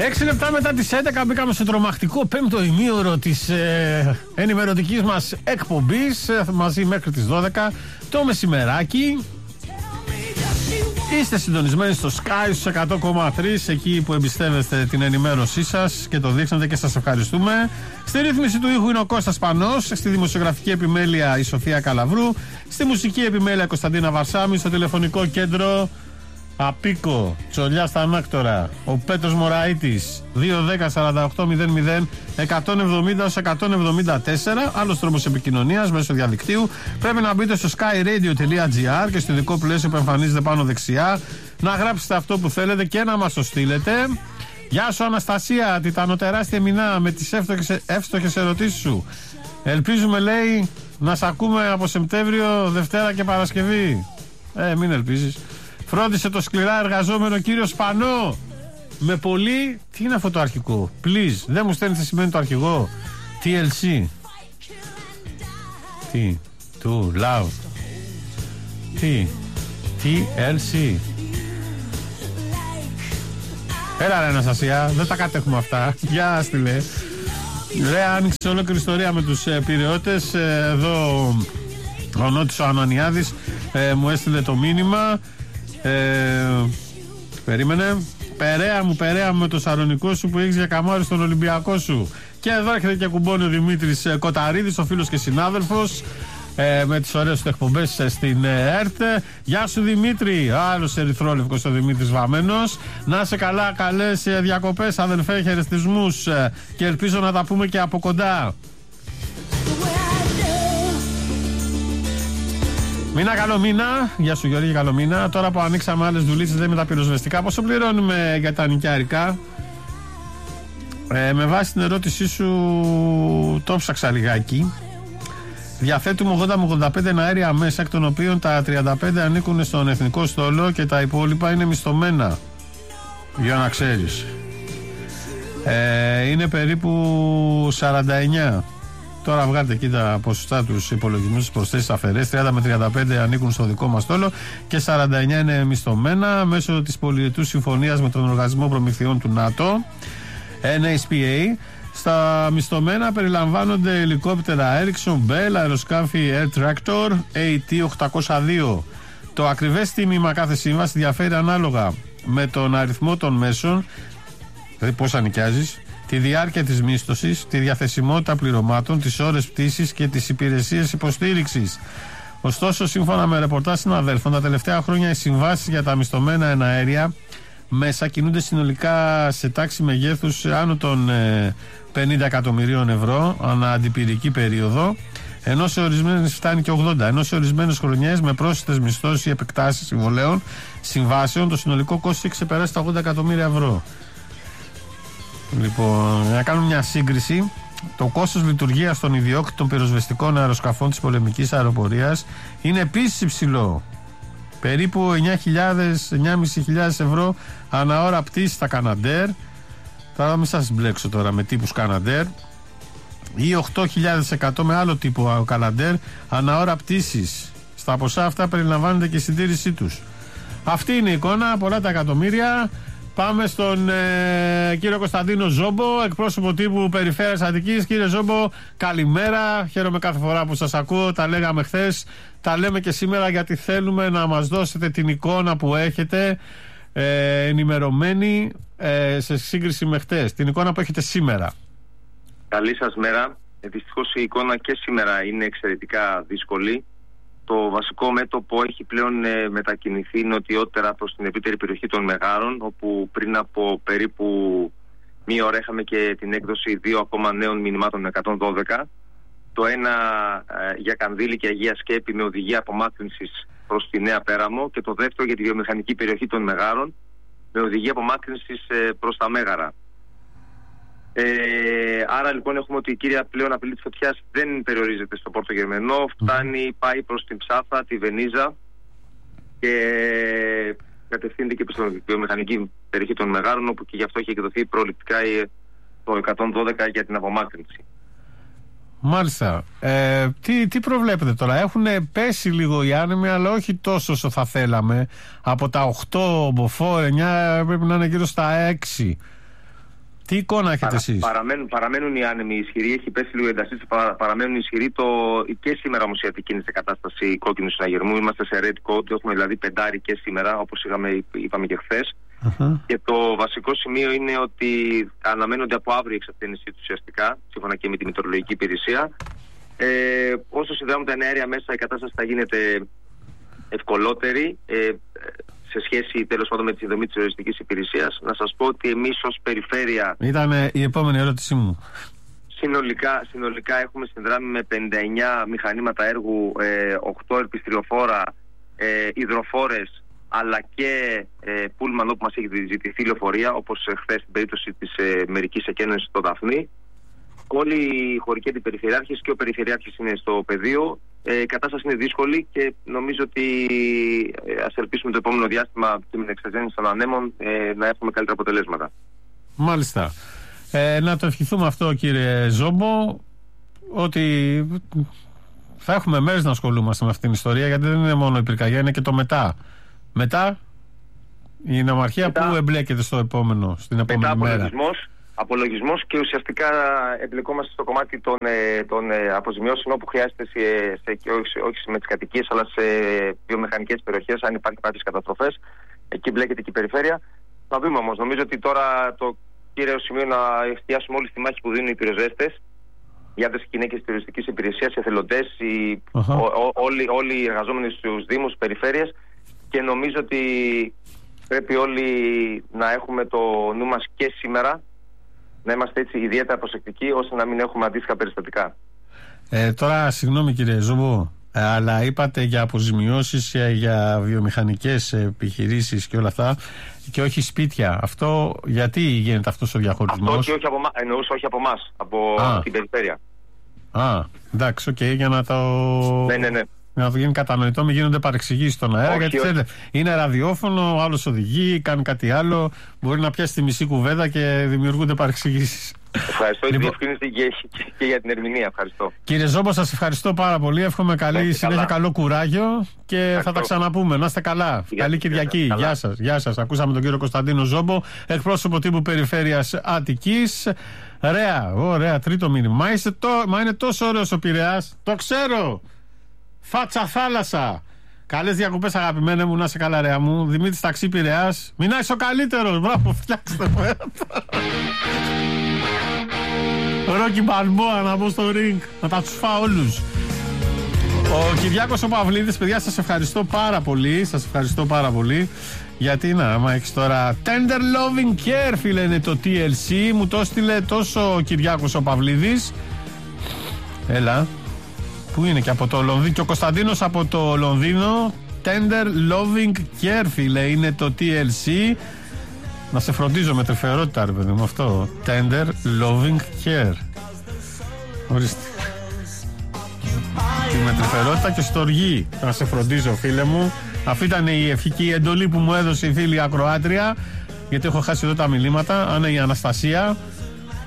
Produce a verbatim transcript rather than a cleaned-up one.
Έξι λεπτά μετά τις έντεκα μπήκαμε στο τρομακτικό πέμπτο ημίωρο της ε, ενημερωτικής μας εκπομπής, ε, μαζί μέχρι τις δώδεκα το μεσημεράκι. Είστε συντονισμένοι στο Sky στους εκατό κόμμα τρία, εκεί που εμπιστεύεστε την ενημέρωσή σας και το δείχνετε και σας ευχαριστούμε. Στη ρύθμιση του ήχου είναι ο Κώστας Πανός, στη δημοσιογραφική επιμέλεια η Σοφία Καλαβρού, στη μουσική επιμέλεια Κωνσταντίνα Βαρσάμι, στο τηλεφωνικό κέντρο Απίκο, Τσολιά στα Ανάκτορα, ο Πέτρος Μωραΐτης, δύο δέκα σαράντα οκτώ μηδέν μηδέν εκατόν εβδομήντα εκατόν εβδομήντα τέσσερα. Άλλος τρόπος επικοινωνίας μέσω διαδικτύου. Πρέπει να μπείτε στο skyradio.gr και στο ειδικό πλαίσιο που εμφανίζεται πάνω δεξιά να γράψετε αυτό που θέλετε και να μας το στείλετε. Γεια σου Αναστασία, τιτανοτεράστια μηνά με τις εύστοχες, εύστοχες ερωτήσεις σου. Ελπίζουμε, λέει, να σε ακούμε από Σεπτέμβριο, Δευτέρα και Παρασκευή. Ε, μην ελπίζεις. Φρόντισε το σκληρά εργαζόμενο κύριο Σπανό. Με πολύ. Τι είναι αυτό το αρχικό? Please. Δεν μου στέλνει τι σημαίνει το αρχικό. τι ελ σι. Τι. Too loud. Τι. τι ελ σι. Έλα ρε Αναστασία. Δεν τα κατέχουμε αυτά. Γεια στείλε. Ρε, άνοιξε ολόκληρη ιστορία με τους ε, πειραιώτες. Ε, εδώ ο Νότης ο Ανανιάδης ε, μου έστειλε το μήνυμα. Ε, περίμενε. Περαία μου, περαία μου με το σαρονικό σου που έχεις για καμάρι στον Ολυμπιακό σου. Και εδώ έρχεται και κουμπώνει ο Δημήτρης Κοταρίδης, ο φίλος και συνάδελφος, ε, με τις ωραίες του εκπομπές στην ΕΡΤ. Γεια σου Δημήτρη. Άλλος ερυθρόλευκος ο Δημήτρης Βαμμένος. Να είσαι καλά, καλές διακοπές αδελφέ, χαιρετισμούς ε, και ελπίζω να τα πούμε και από κοντά. Μήνα καλό μήνα. Γεια σου Γιώργη, καλό μήνα. Τώρα που ανοίξαμε άλλες δουλίτσες, δεν με τα πυροσβεστικά, πόσο πληρώνουμε για τα νοικιάρικα? Ε, με βάση την ερώτησή σου το ψάξα λιγάκι. Διαθέτουμε ογδόντα με ογδόντα πέντε αέρια μέσα, εκ των οποίων τα τριάντα πέντε ανήκουν στον εθνικό στόλο και τα υπόλοιπα είναι μισθωμένα. Για να ξέρεις. Ε, είναι περίπου σαράντα εννιά. Τώρα βγάλετε εκεί τα ποσοστά, τους υπολογισμούς, τις προσθέσεις αφαιρές. τριάντα με τριάντα πέντε ανήκουν στο δικό μας στόλο και σαράντα εννιά είναι μισθωμένα μέσω της πολυετούς συμφωνίας με τον Οργανισμό Προμηθειών του ΝΑΤΟ, εν έιτς πι έι. Στα μισθωμένα περιλαμβάνονται ελικόπτερα Ericsson, Bell, αεροσκάφη Air Tractor, έι τι οκτακόσια δύο. Το ακριβές τίμημα κάθε σύμβαση διαφέρει ανάλογα με τον αριθμό των μέσων, δηλαδή πώς νοικιάζεις, τη διάρκεια της μίσθωσης, τη διαθεσιμότητα πληρωμάτων, τις ώρες πτήσης και τις υπηρεσίες υποστήριξης. Ωστόσο, σύμφωνα με ρεπορτάζ συναδέλφων, τα τελευταία χρόνια οι συμβάσεις για τα μισθωμένα εναέρια μέσα κινούνται συνολικά σε τάξη μεγέθους άνω των ε, πενήντα εκατομμυρίων ευρώ ανά αντιπυρική περίοδο, ενώ σε ορισμένες φτάνει και ογδόντα, ενώ σε ορισμένες χρονιές με πρόσθετες μισθώσεις ή επεκτάσεις συμβολέων συμβάσεων το συνολικό κόστος έχει ξεπεράσει τα ογδόντα εκατομμύρια ευρώ. Λοιπόν, να κάνουμε μια σύγκριση. Το κόστος λειτουργίας των ιδιόκτητων πυροσβεστικών αεροσκαφών της πολεμικής αεροπορίας είναι επίσης υψηλό. Περίπου εννιά χιλιάδες με εννιά χιλιάδες πεντακόσια ευρώ ανά ώρα πτήση στα Καναντέρ. Θα μην σας μπλέξω τώρα με τύπους Καναντέρ. Ή οκτώ χιλιάδες εκατό με άλλο τύπο Καναντέρ ανά ώρα πτήσης. Στα ποσά αυτά περιλαμβάνεται και η συντήρησή τους. Αυτή είναι η εικόνα, πολλά τα εκατομμύρια. Πάμε στον ε, κύριο Κωνσταντίνο Ζόμπο, εκπρόσωπο τύπου Περιφέρειας Αττικής. Κύριε Ζόμπο, καλημέρα. Χαίρομαι κάθε φορά που σας ακούω. Τα λέγαμε χθες, τα λέμε και σήμερα, γιατί θέλουμε να μας δώσετε την εικόνα που έχετε ε, ενημερωμένη ε, σε σύγκριση με χθες. Την εικόνα που έχετε σήμερα. Καλή σας μέρα. Ε, δυστυχώς η εικόνα και σήμερα είναι εξαιρετικά δύσκολη. Το βασικό μέτωπο έχει πλέον ε, μετακινηθεί νοτιότερα προς την ευρύτερη περιοχή των Μεγάρων, όπου πριν από περίπου μία ώρα είχαμε και την έκδοση δύο ακόμα νέων μηνυμάτων εκατόν δώδεκα. Το ένα ε, για Κανδύλη και Αγία Σκέπη με οδηγία απομάκρυνσης προς τη Νέα Πέραμο, και το δεύτερο για τη βιομηχανική περιοχή των Μεγάρων με οδηγία απομάκρυνσης ε, προς τα Μέγαρα. Ε, άρα λοιπόν έχουμε ότι η κύρια πλέον απειλή της φωτιάς δεν περιορίζεται στο Πόρτο Γερμενό, φτάνει, πάει προς την Ψάθα, τη Βενίζα και κατευθύνεται και προς την βιομηχανική περιοχή των Μεγάρων, όπου και γι' αυτό έχει εκδοθεί προληπτικά το εκατόν δώδεκα για την απομάκρυνση. Μάλιστα. Ε, τι, τι προβλέπετε τώρα? Έχουν πέσει λίγο οι άνεμοι, αλλά όχι τόσο όσο θα θέλαμε. Από τα οκτώ μποφόρ, εννιά πρέπει να είναι γύρω στα έξι. Τι εικόνα έχετε Παρα, εσείς? Παραμένουν, παραμένουν οι άνεμοι ισχυροί, έχει πέσει λίγο ένταση, παρα, παραμένουν ισχυροί. Το, και σήμερα όμως η Αττική είναι σε κατάσταση κόκκινου συναγερμού. Είμαστε σε red code, έχουμε δηλαδή πεντάρι και σήμερα, όπως είχαμε, είπαμε και χθες. Uh-huh. Και το βασικό σημείο είναι ότι αναμένονται από αύριο εξασθένησή του ουσιαστικά, σύμφωνα και με τη Μετεωρολογική Υπηρεσία. Ε, όσο συνδράμουν τα εναέρια μέσα, η κατάσταση θα γίνεται ευκολότερη. Ε, σε σχέση τέλος πάντων με τη συνδρομή της Ορεστικής Υπηρεσίας. Να σας πω ότι εμείς ως περιφέρεια... Ήταν η επόμενη ερώτησή μου. Συνολικά, συνολικά έχουμε συνδράμει με πενήντα εννέα μηχανήματα έργου, ε, οκτώ ελπιστριοφόρα, ε, υδροφόρες, αλλά και ε, πούλμαν όπου μας έχει ζητηθεί λεωφορεία, όπως ε, χθες στην περίπτωση της ε, μερικής εκένωσης στο Δαφνί. Όλοι οι χωρικοί αντιπεριφερειάρχες και ο περιφερειάρχης είναι στο πεδίο. Ε, η κατάσταση είναι δύσκολη και νομίζω ότι ε, ας ελπίσουμε το επόμενο διάστημα και με την εξασθένηση των ανέμων ε, να έχουμε καλύτερα αποτελέσματα. Μάλιστα. Ε, να το ευχηθούμε αυτό, κύριε Ζόμπο, ότι θα έχουμε μέρες να ασχολούμαστε με αυτήν την ιστορία, γιατί δεν είναι μόνο η πυρκαγιά, είναι και το μετά. Μετά η νομαρχία μετά, που εμπλέκεται στο επόμενο, στην επόμενη μετά μέρα. Απολογισμός και ουσιαστικά εμπλεκόμαστε στο κομμάτι των, των αποζημιώσεων όπου χρειάζεται σε, σε, και όχι, όχι με τις κατοικίες αλλά σε βιομηχανικές περιοχές, αν υπάρχει κάποιες καταστροφές. Εκεί μπλέκεται και η περιφέρεια. Θα δούμε όμως. Νομίζω ότι τώρα το κύριο σημείο να εστιάσουμε όλοι στη μάχη που δίνουν οι πυροσβέστες, οι άντρες και γυναίκες της Πυροσβεστικής Υπηρεσίας, οι εθελοντές, οι, uh-huh. ο, ο, όλοι, όλοι οι εργαζόμενοι στους δήμους, στις περιφέρειες, και νομίζω ότι πρέπει όλοι να έχουμε το νου μας και σήμερα, να είμαστε έτσι ιδιαίτερα προσεκτικοί ώστε να μην έχουμε αντίστοιχα περιστατικά. Ε, τώρα, συγγνώμη κύριε Ζόμπο, ε, αλλά είπατε για αποζημιώσεις, ε, για βιομηχανικές επιχειρήσεις και όλα αυτά και όχι σπίτια. Αυτό γιατί γίνεται αυτός ο διαχωρισμός? Αυτό και όχι από, εννοούσα όχι από εμάς, από Α. την περιφέρεια. Α, εντάξει, οκ, okay, για να το... Ναι, ναι, ναι. Να το γίνει κατανοητό, μην γίνονται παρεξηγήσεις στον αέρα. Όχι, γιατί όχι. Ξέρετε, είναι ραδιόφωνο, άλλος οδηγεί, κάνει κάτι άλλο. Μπορεί να πιάσει τη μισή κουβέντα και δημιουργούνται παρεξηγήσεις. Ευχαριστώ λοιπόν, για την και, και, και για την ερμηνεία. Ευχαριστώ. Κύριε Ζόμπο, σας ευχαριστώ πάρα πολύ. Εύχομαι καλή Έχετε συνέχεια, καλά. καλό κουράγιο και ευχαριστώ. Θα τα ξαναπούμε. Να είστε καλά. Για καλή Κυριακή. Καλά. Γεια σας. Γεια σας. Ακούσαμε τον κύριο Κωνσταντίνο Ζόμπο, εκπρόσωπο τύπου Περιφέρειας Αττικής. Ρέα, ωραία, τρίτο μήνυμα. Μα, είσαι το, μα είναι τόσο ωραίος ο Πειραιάς. Το ξέρω. Φάτσα θάλασσα. Καλές διακοπές, αγαπημένε μου, να είσαι καλά, ρέα μου. Δημήτρης Ταξί Πειραιάς. Μην είσαι ο καλύτερος. Μπράβο, φτιάξτε μου. Ρόκι Μπαλμπόα να μπω στο ring. Να τα τους φάω όλους. Ο Κυριάκος ο Παυλίδης, παιδιά, σας ευχαριστώ πάρα πολύ. Σας ευχαριστώ πάρα πολύ. Γιατί να, άμα έχεις τώρα Tender Loving Care, φίλε, είναι το τι ελ σι. Μου το έστειλε τόσο ο Κυριάκος ο Παυλίδης. Έλα. Πού είναι, και από το Λονδίνο. Και ο Κωνσταντίνος από το Λονδίνο. Tender Loving Care, φίλε, είναι το τι ελ σι. Να σε φροντίζω με τρυφερότητα, ρε παιδί μου, αυτό. Tender Loving Care. Ορίστε. Και με τρυφερότητα και στοργή. Να σε φροντίζω, φίλε μου. Αυτή ήταν η ευχική εντολή που μου έδωσε η φίλη ακροάτρια. Γιατί έχω χάσει εδώ τα μιλήματα. Αν είναι η Αναστασία.